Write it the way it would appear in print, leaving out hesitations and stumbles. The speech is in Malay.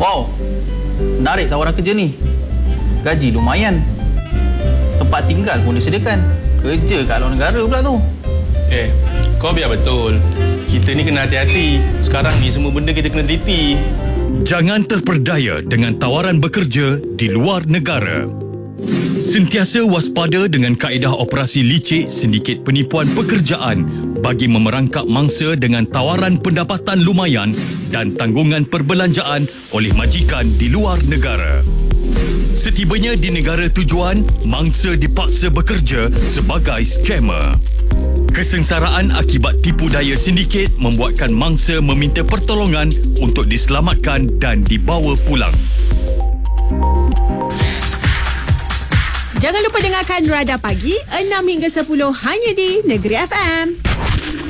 Wow, menarik tawaran kerja ni. Gaji lumayan. Tempat tinggal pun disediakan. Kerja kat luar negara pula tu. Kau biar betul. Kita ni kena hati-hati. Sekarang ni semua benda kita kena teliti. Jangan terperdaya dengan tawaran bekerja di luar negara. Sentiasa waspada dengan kaedah operasi licik sindiket penipuan pekerjaan bagi memerangkap mangsa dengan tawaran pendapatan lumayan dan tanggungan perbelanjaan oleh majikan di luar negara. Setibanya di negara tujuan, mangsa dipaksa bekerja sebagai skamer. Kesengsaraan akibat tipu daya sindiket membuatkan mangsa meminta pertolongan untuk diselamatkan dan dibawa pulang. Jangan lupa dengarkan Radar Pagi 6 hingga 10 hanya di Negeri FM.